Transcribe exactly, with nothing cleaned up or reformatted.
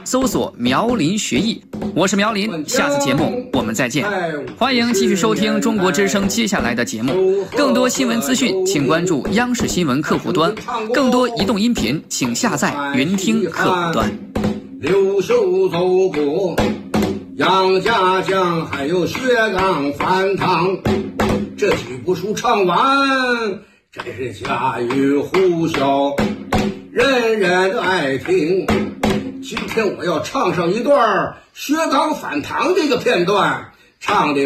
搜索苗林学艺，我是苗林，下次节目我们再见。欢迎继续收听中国之声接下来的节目，更多新闻资讯请关注央视新闻客户端，更多移动音频请下载云听客户端。 刘秀走过杨家将，还有薛刚翻汤，这几部书唱完真是家喻户晓，人人都爱听。今天我要唱上一段薛刚反唐这个片段，唱的